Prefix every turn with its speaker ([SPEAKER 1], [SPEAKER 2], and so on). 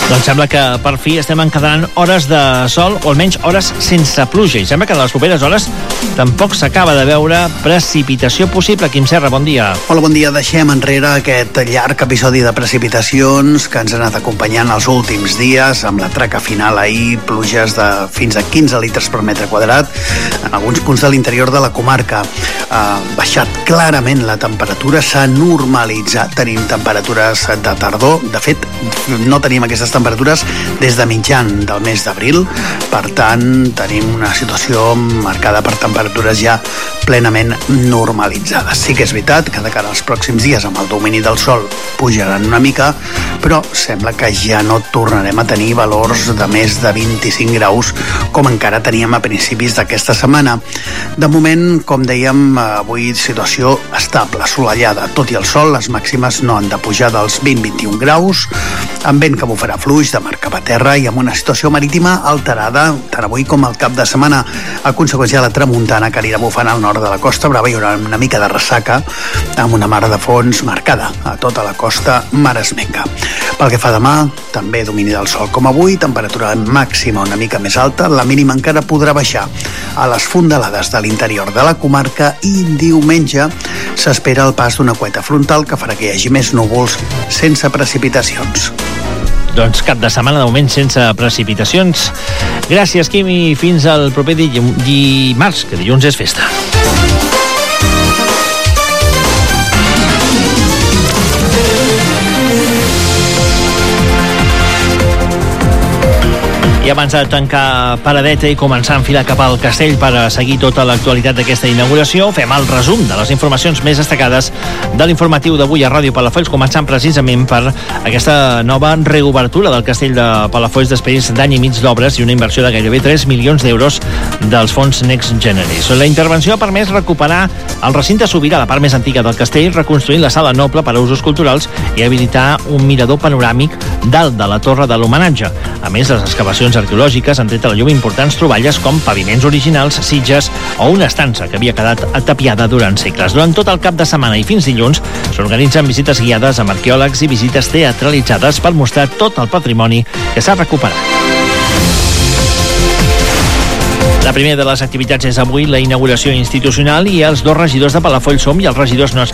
[SPEAKER 1] Doncs sembla que per fi estem encadenant hores de sol, o almenys hores sense pluja, i sembla que en les properes hores tampoc s'acaba de veure precipitació possible. Quim Serra, bon dia.
[SPEAKER 2] Hola, bon dia. Deixem enrere aquest llarg episodi de precipitacions que ens ha anat acompanyant els últims dies, amb la traca final ahir, pluges de fins a 15 litres per metre quadrat en alguns punts de l'interior de la comarca. Ha baixat clarament la temperatura, s'ha normalitzat, tenim temperatures de tardor, de fet no tenim aquestes temperatures des de mitjan del mes d'abril, per tant tenim una situació marcada per temperatures ja plenament normalitzades. Sí que és veritat que de cara als pròxims dies amb el domini del sol pujaran una mica, però sembla que ja no tornarem a tenir valors de més de 25 graus com encara teníem a principis d'aquesta setmana. De moment, com dèiem, avui situació estable, assolellada, tot i el sol, les màximes no han de pujar dels 20-21 graus, amb vent que bufarà fluix de mar cap a terra i amb una situació marítima alterada tant avui com al cap de setmana a conseqüència de la tramuntana que anirà bufant al nord de la Costa Brava. Hi haurà una mica de ressaca amb una mar de fons marcada a tota la costa maresmenca. Pel que fa demà, també domini del sol com avui, temperatura màxima una mica més alta, la mínima encara podrà baixar a les fondalades de l'interior de la comarca i diumenge s'espera el pas d'una cueta frontal que farà que hi hagi més núvols sense precipitacions.
[SPEAKER 1] Doncs cap de setmana de moment sense precipitacions. Gràcies, Quim, i fins al proper dimarts, que dilluns és festa. I abans de tancar paradeta i començar a enfilar cap al castell per a seguir tota l'actualitat d'aquesta inauguració, fem el resum de les informacions més destacades de l'informatiu d'avui a Ràdio Palafolls, començant precisament per aquesta nova reobertura del castell de Palafolls després d'any i mig d'obres i una inversió de gairebé 3 milions d'euros dels fons Next Generation. La intervenció ha permès recuperar el recinte sobirà, la part més antiga del castell, reconstruint la sala noble per a usos culturals i habilitar un mirador panoràmic dalt de la torre de l'homenatge. A més, les excavacions arqueològiques han tret a la llum importants troballes com paviments originals, sitges o una estança que havia quedat tapiada durant segles. Durant tot el cap de setmana i fins dilluns s'organitzen visites guiades amb arqueòlegs i visites teatralitzades per mostrar tot el patrimoni que s'ha recuperat. La primera de les activitats és avui la inauguració institucional i els dos regidors de Palafolls som i els regidors no